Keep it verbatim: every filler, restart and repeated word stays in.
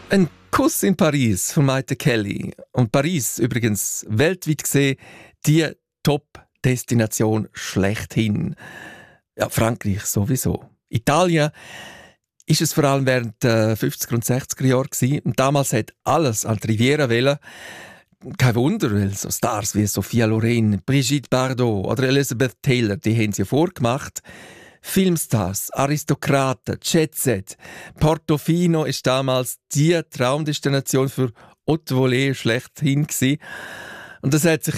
Ein Kuss in Paris von Maite Kelly. Und Paris, übrigens weltweit gesehen, die Top-Destination schlechthin. Ja, Frankreich sowieso. Italien ist es vor allem während der fünfziger und sechziger Jahre gewesen. Und damals hat alles an die Riviera wollen. Kein Wunder, weil so Stars wie Sophia Loren, Brigitte Bardot oder Elizabeth Taylor, die haben sie ja vorgemacht. Filmstars, Aristokraten, Jet-Set. Portofino ist damals die Traumdestination für Haute Volée schlechthin gewesen. Und das hat sich